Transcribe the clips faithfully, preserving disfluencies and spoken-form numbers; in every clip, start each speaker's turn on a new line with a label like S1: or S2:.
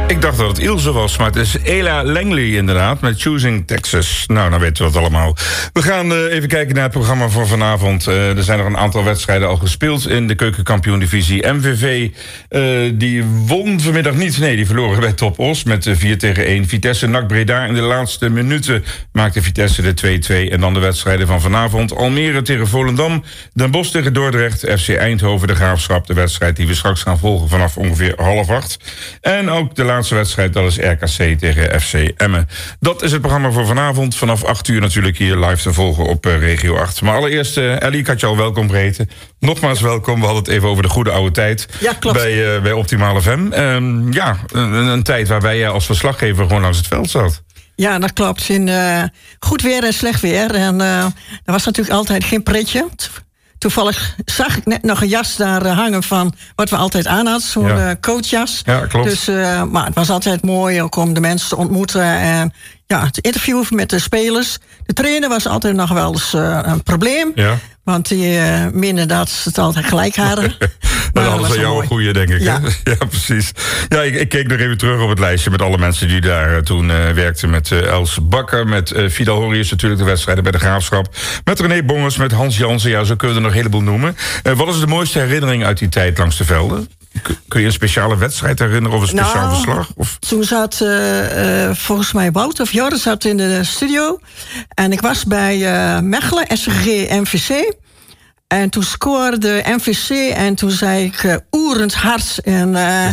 S1: Ik dacht dat het Ilse was, maar het is Ella Langley inderdaad, met Choosing Texas. Nou, dan weten we dat allemaal. We gaan uh, even kijken naar het programma voor vanavond. Uh, er zijn nog een aantal wedstrijden al gespeeld in de keukenkampioen-divisie. M V V, uh, die won vanmiddag niet. Nee, die verloren bij Top Os met uh, vier tegen één. Vitesse N A C Breda in de laatste minuten maakte Vitesse de twee-twee. En dan de wedstrijden van vanavond. Almere tegen Volendam, Den Bosch tegen Dordrecht, F C Eindhoven, de Graafschap. De wedstrijd die we straks gaan volgen vanaf ongeveer half acht. En ook de laatste wedstrijd, dat is R K C tegen F C Emmen. Dat is het programma voor vanavond. Vanaf acht uur natuurlijk hier live te volgen op uh, Regio acht. Maar allereerst, uh, Ellie, ik had je al welkom heten. Nogmaals welkom. We hadden het even over de goede oude tijd.
S2: Ja, klopt.
S1: Bij, uh, bij Optimale F M. Um, ja, een, een tijd waarbij jij als verslaggever gewoon langs het veld zat.
S2: Ja, dat klopt. In uh, goed weer en slecht weer. En uh, er was natuurlijk altijd geen pretje. Toevallig zag ik net nog een jas daar uh, hangen van wat we altijd aan hadden. Zo'n ja. uh, coachjas.
S1: Ja, klopt.
S2: Dus, uh, maar het was altijd mooi ook om de mensen te ontmoeten. En ja, het interview met de spelers. De trainer was altijd nog wel eens uh, een probleem.
S1: Ja.
S2: Want die uh, minder dat ze het altijd gelijk hadden.
S1: Dat hadden ze jou een goeie, denk ik.
S2: Ja,
S1: ja precies. Ja, ik, ik keek nog even terug op het lijstje met alle mensen die daar uh, toen uh, werkten. Met uh, Els Bakker, met uh, Vidal Horrius natuurlijk, de wedstrijden bij de Graafschap. Met René Bongers, met Hans Jansen. Ja, zo kun je er nog een heleboel noemen. Uh, wat is de mooiste herinnering uit die tijd langs de velden? Kun je een speciale wedstrijd herinneren of een speciaal
S2: nou,
S1: verslag? Of?
S2: Toen zat uh, uh, volgens mij Wout of Jorre zat in de studio. En ik was bij uh, Mechelen, S C G M V C. En toen scoorde M V C en toen zei ik uh, oerend hard. En uh,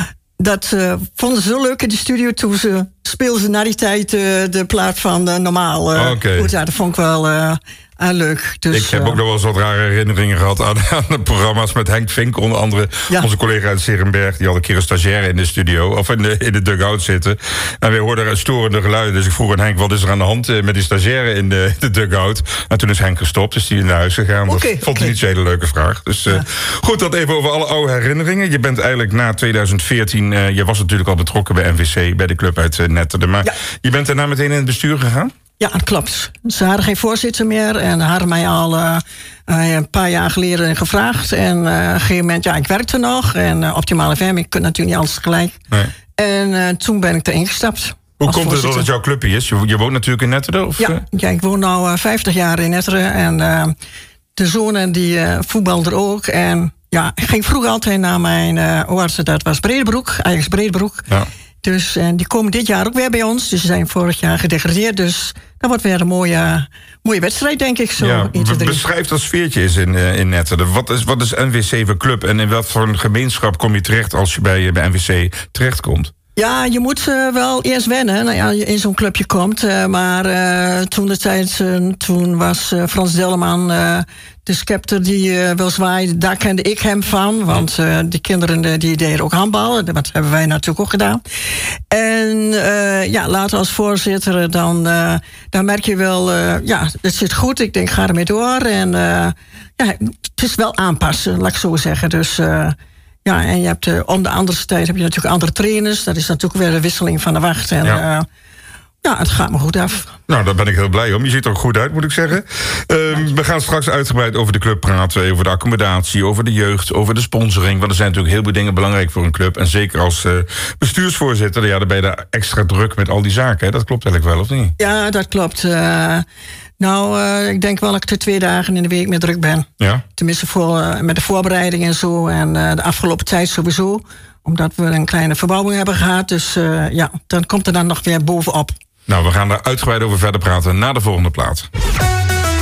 S2: dat uh, vonden ze zo leuk in de studio. Toen ze speelden ze na die tijd uh, de plaat van uh, normaal. Uh,
S1: okay.
S2: Goed, ja, dat vond ik wel uh, uh, leuk. Dus,
S1: ik heb ook nog wel eens wat rare herinneringen gehad aan, aan de programma's met Henk Vink, onder andere ja. onze collega uit Serenberg. Die had een keer een stagiaire in de studio, of in de, in de dugout zitten. En we hoorden een storende geluiden. Dus ik vroeg aan Henk, wat is er aan de hand met die stagiaire in de, de dugout? En toen is Henk gestopt, is die naar huis gegaan.
S2: Okay,
S1: dat vond
S2: okay.
S1: ik niet zo'n hele leuke vraag. Dus uh, ja. goed, dat even over alle oude herinneringen. Je bent eigenlijk na twintig veertien, uh, je was natuurlijk al betrokken bij M V C, bij de club uit uh, Netterden. Maar ja. je bent daarna meteen in het bestuur gegaan?
S2: Ja, dat klopt. Ze hadden geen voorzitter meer en hadden mij al uh, uh, een paar jaar geleden gevraagd. En uh, op een gegeven moment, ja, ik werkte nog. En uh, Optimale F M, ik kon natuurlijk niet alles tegelijk. Nee. En uh, toen ben ik erin gestapt.
S1: Hoe komt het dat het jouw clubje is? Je, je woont natuurlijk in Netterden? Of?
S2: Ja, ja, ik woon nu uh, vijftig jaar in Netterden. En uh, de zonen die uh, voetbalden ook. En ja, ik ging vroeger altijd naar mijn uh, oudste, dat was Breedebroek, Ajax Breedebroek. Ja. Dus en die komen dit jaar ook weer bij ons. Dus ze zijn vorig jaar gedegradeerd. Dus dat wordt weer een mooie, mooie wedstrijd, denk ik. Zo
S1: ja, beschrijf dat sfeertje eens in, uh, in Netterden. Wat is, wat is N V C voor club? En in wat voor een gemeenschap kom je terecht als je bij, bij N V C terechtkomt?
S2: Ja, je moet uh, wel eerst wennen nou ja, je in zo'n clubje komt. Uh, maar uh, toen de tijd, uh, toen was uh, Frans Delleman uh, de scepter die uh, wel zwaaide. Daar kende ik hem van, want uh, die kinderen uh, die deden ook handballen. Dat hebben wij natuurlijk ook gedaan. En uh, ja, later als voorzitter, dan, uh, dan merk je wel, uh, ja, het zit goed. Ik denk, ga ermee door. En uh, ja, het is wel aanpassen, laat ik zo zeggen. Dus... Uh, Ja, en je hebt uh, om de andere tijd heb je natuurlijk andere trainers. Dat is natuurlijk weer de wisseling van de wacht. En ja, uh, ja het gaat me goed af.
S1: Nou, daar ben ik heel blij om. Je ziet er ook goed uit, moet ik zeggen. Uh, we gaan straks uitgebreid over de club praten. Over de accommodatie, over de jeugd, over de sponsoring. Want er zijn natuurlijk heel veel dingen belangrijk voor een club. En zeker als uh, bestuursvoorzitter, ja, dan ben je daar extra druk met al die zaken. Hè? Dat klopt eigenlijk wel, of niet?
S2: Ja, dat klopt. Uh, Nou, uh, ik denk wel dat ik er twee dagen in de week mee druk ben. Ja. Tenminste voor, uh, met de voorbereiding en zo. En uh, de afgelopen tijd sowieso. Omdat we een kleine verbouwing hebben gehad. Dus uh, ja, dan komt er dan nog weer bovenop.
S1: Nou, we gaan daar uitgebreid over verder praten na de volgende plaat.